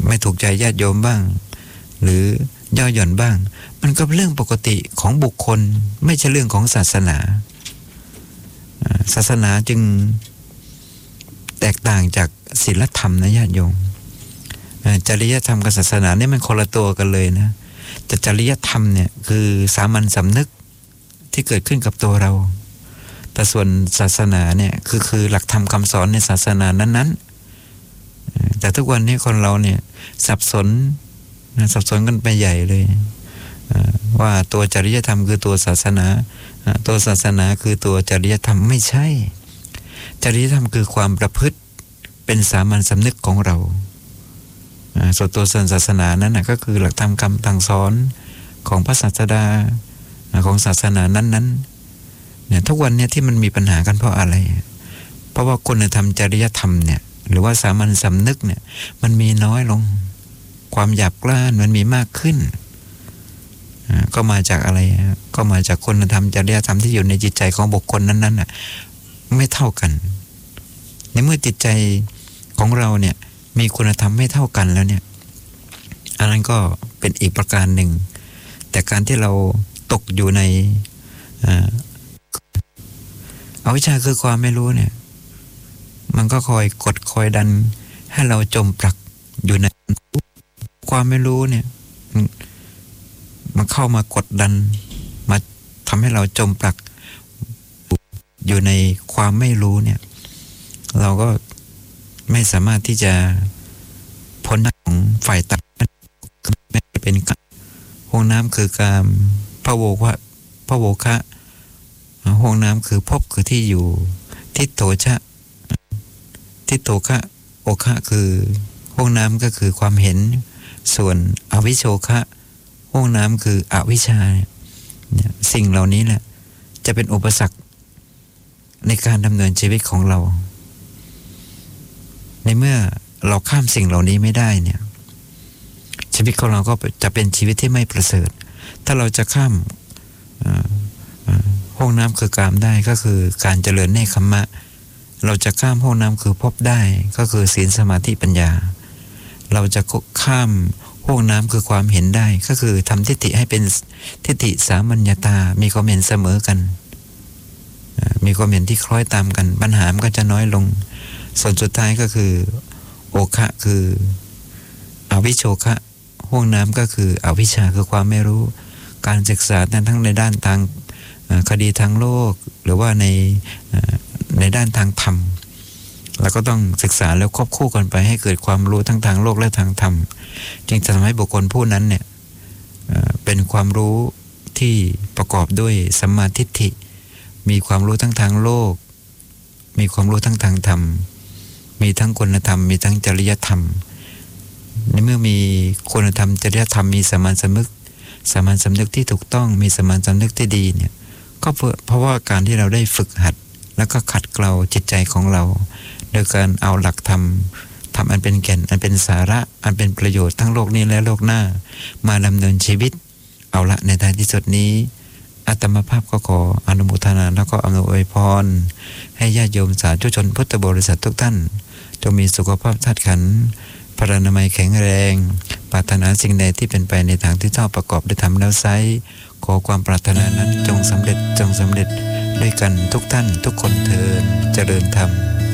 ไม่ถูกใจญาติโยมบ้างหรือย่อหย่อนบ้างมันก็เรื่องปกติของบุคคลไม่ใช่เรื่องของศาสนาศาสนาจึงแตกต่างจากศีลธรรมนะญาติโยมจริยธรรมกับศาสนาเนี่ยมันคนละตัวกันเลยนะแต่จริยธรรมเนี่ยคือสามัญสำนึกที่เกิดขึ้นกับตัวเราแต่ส่วนศาสนาเนี่ยคือหลักธรรมคำสอนในศาสนานั้นๆแต่ทุกวันนี้คนเราเนี่ยสับสนกันไปใหญ่เลยว่าตัวจริยธรรมคือตัวศาสนาตัวศาสนาคือตัวจริยธรรมไม่ใช่จริยธรรมคือความประพฤติเป็นสามัญสำนึกของเราส่วนตัวศาสนานั้นนะก็คือหลักธรรมคำสั่งสอนของพระศาสดาของศาสนานั้นๆเนี่ยทุกวันเนี่ยที่มันมีปัญหากันเพราะอะไรเพราะว่าคุณธรรมจริยธรรมเนี่ยหรือว่าสามัญสำนึกเนี่ยมันมีน้อยลงความหยาบกร้านมันมีมากขึ้นก็มาจากอะไรก็มาจากคุณธรรมจริยธรรมที่อยู่ในจิตใจของบุคคลนั้นๆน่ะไม่เท่ากันในเมื่อจิตใจของเราเนี่ยมีคุณธรรมไม่เท่ากันแล้วเนี่ยอันนั้นก็เป็นอีกประการหนึ่งแต่การที่เราตกอยู่ในอวิชชาคือความไม่รู้เนี่ยมันก็คอยกดคอยดันให้เราจมปลักอยู่ในความไม่รู้เนี่ยมันเข้ามากดดันมาทำให้เราจมปลักอยู่ในความไม่รู้เนี่ยเราก็ไม่สามารถที่จะพ้นของฝ่ายต่ำไม่เป็นห้องน้ำคือการพระโวคะห้องน้ำคือภพคือที่อยู่ทิฏโถชะทิฏโถคะโอคะคือห้องน้ำก็คือความเห็นส่วนอวิโชคะห้องน้ำคืออวิชชาเนี่ยสิ่งเหล่านี้แหละจะเป็นอุปสรรคในการดำเนินชีวิตของเราในเมื่อเราข้ามสิ่งเหล่านี้ไม่ได้เนี่ยชีวิตของเราก็จะเป็นชีวิตที่ไม่ประเสริฐถ้าเราจะข้ามห้องน้ำคือกามได้ก็คือการเจริญเนคขมะเราจะข้ามห้องน้ำคือภพได้ก็คือศีลสมาธิปัญญาเราจะข้ามห้องน้ำคือความเห็นได้ก็คือทำทิฏฐิให้เป็นทิฏฐิสามัญญาตามีความเห็นเสมอกันมีความเห็นที่คล้อยตามกันปัญหามันก็จะน้อยลงส่วนสุดท้ายก็คือโอคะคืออวิโชคะห้วงน้ำก็คืออวิชชาคือความไม่รู้การศึกษาทั้งในด้านทางคดีทางโลกหรือว่าในด้านทางธรรมเราก็ต้องศึกษาแล้วควบคู่กันไปให้เกิดความรู้ทั้งทางโลกและทางธรรมจึงจะทำให้บุคคลผู้นั้นเนี่ยเป็นความรู้ที่ประกอบด้วยสัมมาทิฏฐิมีความรู้ทั้งทางโลกมีความรู้ทั้งทางธรรมมีทั้งคุณธรรมมีทั้งจริยธรรมในเมื่อมีคุณธรรมจริยธรรมมีสามัญสำนึกที่ถูกต้องมีสามัญสำนึกที่ดีเนี่ยก็เพราะว่าการที่เราได้ฝึกหัดแล้วก็ขัดเกลาจิตใจของเราโดยการเอาหลักธรรมอันเป็นแก่นอันเป็นสาระอันเป็นประโยชน์ทั้งโลกนี้และโลกหน้ามาดำเนินชีวิตเอาละในท้ายที่สุดนี้อาตมาภาพก็ขออนุโมทนาแล้วก็อำนวยอวยพรให้ญาติโยมสาธุชนพุทธบริษัททุกท่านจงมีสุขภาพธาตุขันธ์พรรณนามัยแข็งแรงปรารถนาสิ่งใดที่เป็นไปในทางที่ชอบประกอบด้วยธรรมแล้วไซร้ขอความปรารถนานั้นจงสำเร็จด้วยกันทุกท่านทุกคนเทอญเจริญธรรม